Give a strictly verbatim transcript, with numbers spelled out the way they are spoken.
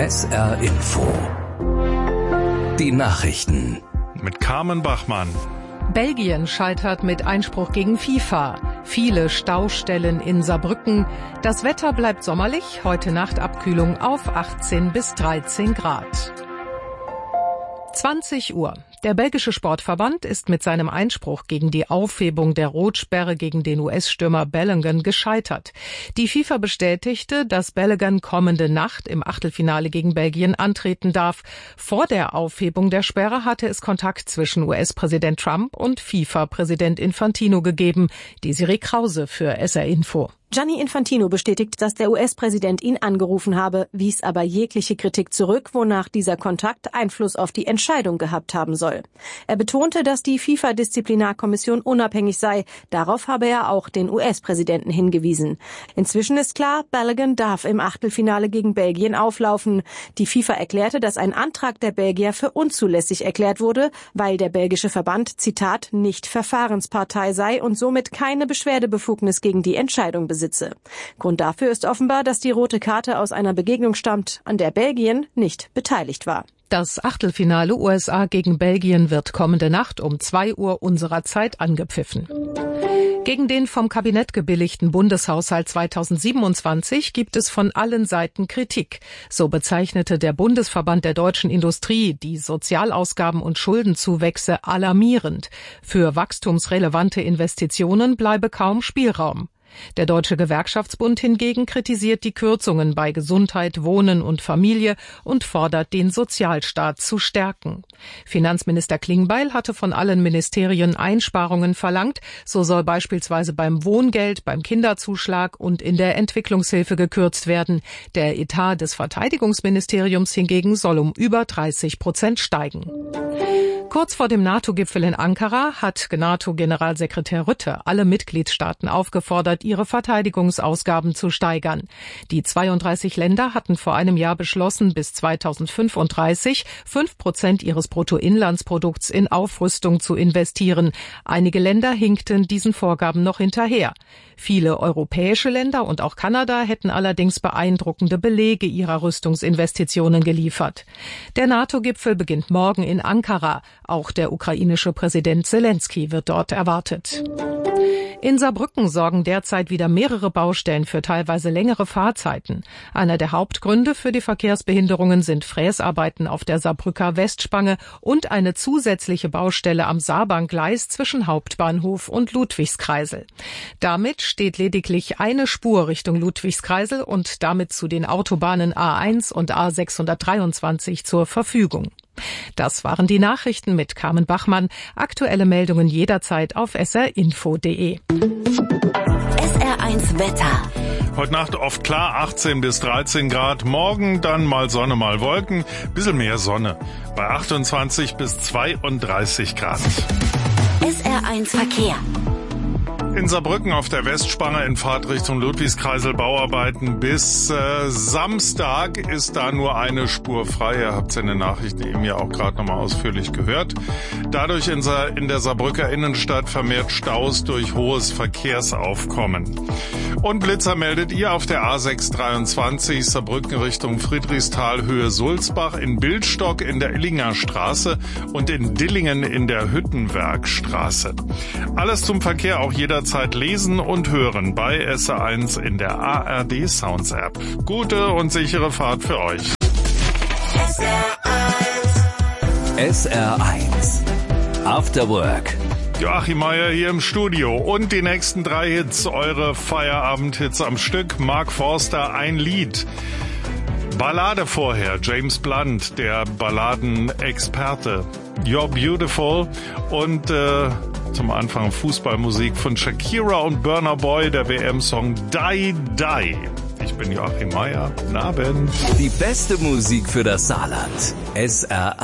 S R Info. Die Nachrichten. Mit Carmen Bachmann. Belgien scheitert mit Einspruch gegen FIFA. Viele Staustellen in Saarbrücken. Das Wetter bleibt sommerlich. Heute Nacht Abkühlung auf achtzehn bis dreizehn Grad. zwanzig Uhr. Der belgische Sportverband ist mit seinem Einspruch gegen die Aufhebung der Rotsperre gegen den U S-Stürmer Balogun gescheitert. Die FIFA bestätigte, dass Balogun kommende Nacht im Achtelfinale gegen Belgien antreten darf. Vor der Aufhebung der Sperre hatte es Kontakt zwischen U S-Präsident Trump und FIFA-Präsident Infantino gegeben. Desiree Krause für S R Info. Gianni Infantino bestätigt, dass der U S-Präsident ihn angerufen habe, wies aber jegliche Kritik zurück, wonach dieser Kontakt Einfluss auf die Entscheidung gehabt haben soll. Er betonte, dass die FIFA-Disziplinarkommission unabhängig sei. Darauf habe er auch den U S-Präsidenten hingewiesen. Inzwischen ist klar, Balogun darf im Achtelfinale gegen Belgien auflaufen. Die FIFA erklärte, dass ein Antrag der Belgier für unzulässig erklärt wurde, weil der belgische Verband, Zitat, nicht Verfahrenspartei sei und somit keine Beschwerdebefugnis gegen die Entscheidung besitze. Grund dafür ist offenbar, dass die rote Karte aus einer Begegnung stammt, an der Belgien nicht beteiligt war. Das Achtelfinale U S A gegen Belgien wird kommende Nacht um zwei Uhr unserer Zeit angepfiffen. Gegen den vom Kabinett gebilligten Bundeshaushalt zweitausendsiebenundzwanzig gibt es von allen Seiten Kritik. So bezeichnete der Bundesverband der deutschen Industrie die Sozialausgaben und Schuldenzuwächse alarmierend. Für wachstumsrelevante Investitionen bleibe kaum Spielraum. Der Deutsche Gewerkschaftsbund hingegen kritisiert die Kürzungen bei Gesundheit, Wohnen und Familie und fordert, den Sozialstaat zu stärken. Finanzminister Klingbeil hatte von allen Ministerien Einsparungen verlangt. So soll beispielsweise beim Wohngeld, beim Kinderzuschlag und in der Entwicklungshilfe gekürzt werden. Der Etat des Verteidigungsministeriums hingegen soll um über dreißig Prozent steigen. Kurz vor dem NATO-Gipfel in Ankara hat NATO-Generalsekretär Rutte alle Mitgliedstaaten aufgefordert, ihre Verteidigungsausgaben zu steigern. Die zweiunddreißig Länder hatten vor einem Jahr beschlossen, bis zweitausendfünfunddreißig fünf Prozent ihres Bruttoinlandsprodukts in Aufrüstung zu investieren. Einige Länder hinkten diesen Vorgaben noch hinterher. Viele europäische Länder und auch Kanada hätten allerdings beeindruckende Belege ihrer Rüstungsinvestitionen geliefert. Der NATO-Gipfel beginnt morgen in Ankara. Auch der ukrainische Präsident Selenskyj wird dort erwartet. In Saarbrücken sorgen derzeit wieder mehrere Baustellen für teilweise längere Fahrzeiten. Einer der Hauptgründe für die Verkehrsbehinderungen sind Fräsarbeiten auf der Saarbrücker Westspange und eine zusätzliche Baustelle am Saarbahngleis zwischen Hauptbahnhof und Ludwigskreisel. Damit steht lediglich eine Spur Richtung Ludwigskreisel und damit zu den Autobahnen A eins und A sechshundertdreiundzwanzig zur Verfügung. Das waren die Nachrichten mit Carmen Bachmann. Aktuelle Meldungen jederzeit auf s r info punkt d e. S R eins Wetter. Heute Nacht oft klar, achtzehn bis dreizehn Grad. Morgen dann mal Sonne, mal Wolken. Bisschen mehr Sonne. Bei achtundzwanzig bis zweiunddreißig Grad. S R eins Verkehr. In Saarbrücken auf der Westspange in Fahrtrichtung Ludwigskreisel Bauarbeiten. Bis äh, Samstag ist da nur eine Spur frei. Ihr habt es in den Nachrichten eben ja auch gerade nochmal ausführlich gehört. Dadurch in, Sa- in der Saarbrücker Innenstadt vermehrt Staus durch hohes Verkehrsaufkommen. Und Blitzer meldet ihr auf der A sechshundertdreiundzwanzig Saarbrücken Richtung Friedrichsthal Höhe Sulzbach, in Bildstock in der Illinger Straße und in Dillingen in der Hüttenwerkstraße. Alles zum Verkehr auch jederzeit lesen und hören bei S R eins in der A R D Sounds App. Gute und sichere Fahrt für euch. S R eins. S R eins. After Work. Joachim Meier hier im Studio und die nächsten drei Hits, eure Feierabend-Hits am Stück. Mark Forster, ein Lied. Ballade vorher, James Blunt, der Balladenexperte. You're Beautiful und äh, zum Anfang Fußballmusik von Shakira und Burna Boy, der W M-Song Die Die. Ich bin Joachim Meier. Guten Abend. Die beste Musik für das Saarland. S R